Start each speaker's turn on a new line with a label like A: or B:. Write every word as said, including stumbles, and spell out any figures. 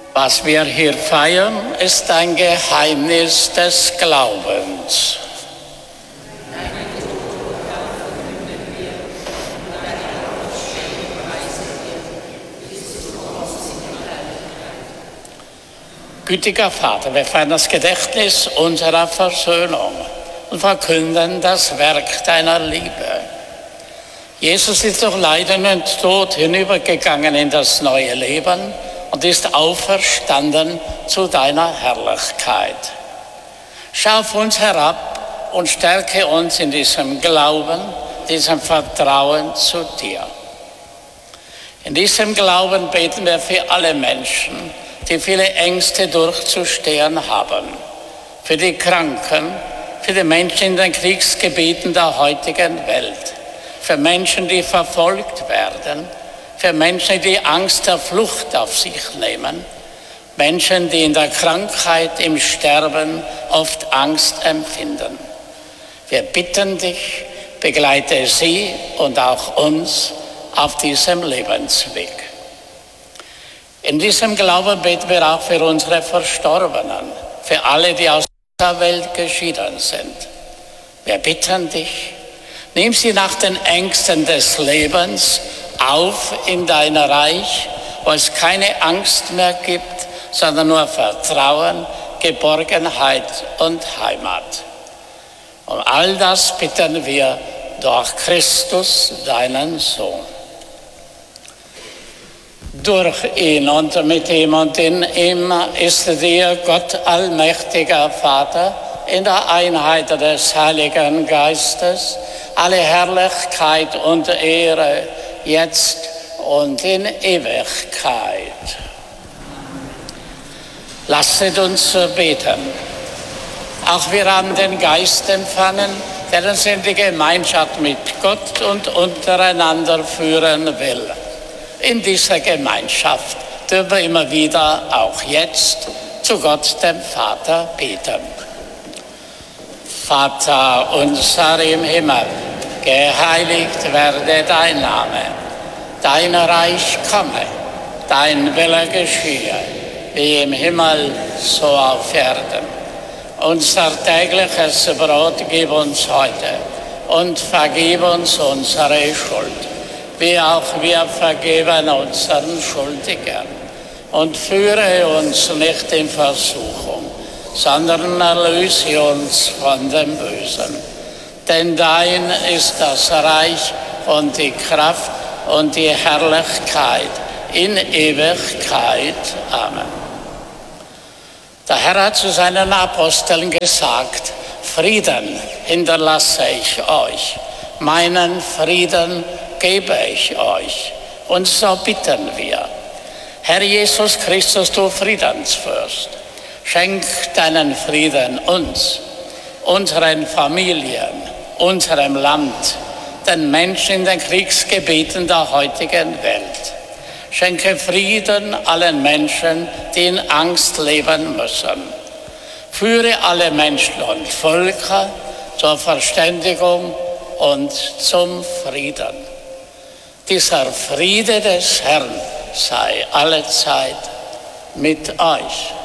A: Was wir hier feiern, ist ein Geheimnis des Glaubens. Gütiger Vater, wir feiern das Gedächtnis unserer Versöhnung und verkünden das Werk deiner Liebe. Jesus ist durch Leiden und Tod hinübergegangen in das neue Leben und ist auferstanden zu deiner Herrlichkeit. Schau auf uns herab und stärke uns in diesem Glauben, diesem Vertrauen zu dir. In diesem Glauben beten wir für alle Menschen, die viele Ängste durchzustehen haben, für die Kranken, für die Menschen in den Kriegsgebieten der heutigen Welt, für Menschen, die verfolgt werden, für Menschen, die Angst der Flucht auf sich nehmen, Menschen, die in der Krankheit, im Sterben oft Angst empfinden. Wir bitten dich, begleite sie und auch uns auf diesem Lebensweg. In diesem Glauben beten wir auch für unsere Verstorbenen, für alle, die aus der Welt geschieden sind. Wir bitten dich, nimm sie nach den Ängsten des Lebens auf in dein Reich, wo es keine Angst mehr gibt, sondern nur Vertrauen, Geborgenheit und Heimat. Und all das bitten wir durch Christus, deinen Sohn. Durch ihn und mit ihm und in ihm ist dir, Gott allmächtiger Vater, in der Einheit des Heiligen Geistes, alle Herrlichkeit und Ehre, jetzt und in Ewigkeit. Lasset uns beten. Auch wir haben den Geist empfangen, der uns in die Gemeinschaft mit Gott und untereinander führen will. In dieser Gemeinschaft dürfen wir immer wieder, auch jetzt, zu Gott, dem Vater, beten. Vater unser im Himmel, geheiligt werde dein Name. Dein Reich komme, dein Wille geschehe, wie im Himmel, so auf Erden. Unser tägliches Brot gib uns heute und vergib uns unsere Schuld, wie auch wir vergeben unseren Schuldigern. Und führe uns nicht in Versuchung, sondern erlöse uns von dem Bösen. Denn dein ist das Reich und die Kraft und die Herrlichkeit in Ewigkeit. Amen. Der Herr hat zu seinen Aposteln gesagt: Frieden hinterlasse ich euch, meinen Frieden gebe ich euch. Und so bitten wir. Herr Jesus Christus, du Friedensfürst, schenk deinen Frieden uns, unseren Familien, unserem Land, den Menschen in den Kriegsgebieten der heutigen Welt. Schenke Frieden allen Menschen, die in Angst leben müssen. Führe alle Menschen und Völker zur Verständigung und zum Frieden. Dieser Friede des Herrn sei allezeit mit euch.